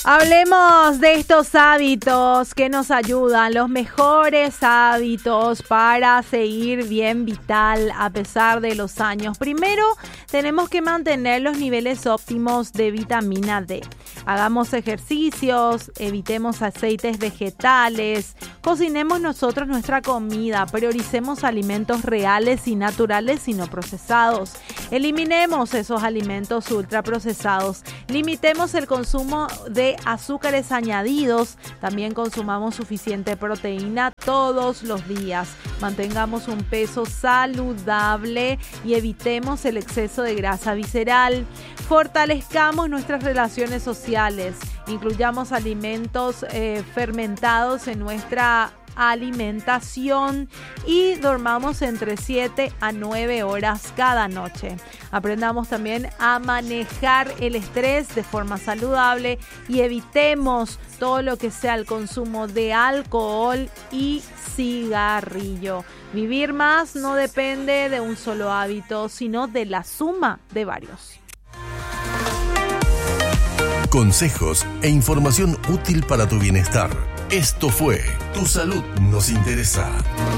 Hablemos de estos hábitos que nos ayudan, los mejores hábitos para seguir bien vital a pesar de los años. Primero, tenemos que mantener los niveles óptimos de vitamina D. Hagamos ejercicios, evitemos aceites vegetales, cocinemos nosotros nuestra comida, prioricemos alimentos reales y naturales y no procesados. Eliminemos esos alimentos ultraprocesados, limitemos el consumo de azúcares añadidos, también consumamos suficiente proteína todos los días, mantengamos un peso saludable y evitemos el exceso de grasa visceral, fortalezcamos nuestras relaciones sociales, incluyamos alimentos fermentados en nuestra alimentación y dormamos entre 7 a 9 horas cada noche. Aprendamos también a manejar el estrés de forma saludable y evitemos todo lo que sea el consumo de alcohol y cigarrillo. Vivir más no depende de un solo hábito, sino de la suma de varios. Consejos e información útil para tu bienestar. Esto fue Tu Salud Nos Interesa.